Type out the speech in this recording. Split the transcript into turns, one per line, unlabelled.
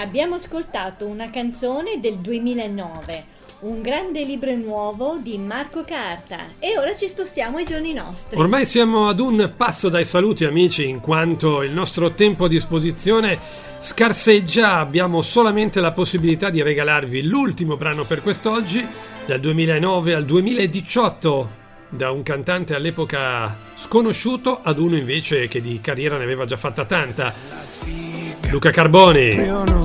Abbiamo ascoltato una canzone del 2009, Un grande libro nuovo di Marco Carta, e ora ci spostiamo ai giorni nostri.
Ormai siamo ad un passo dai saluti, amici, in quanto il nostro tempo a disposizione scarseggia. Abbiamo solamente la possibilità di regalarvi l'ultimo brano per quest'oggi, dal 2009 al 2018, da un cantante all'epoca sconosciuto ad uno invece che di carriera ne aveva già fatta tanta, Luca Carboni.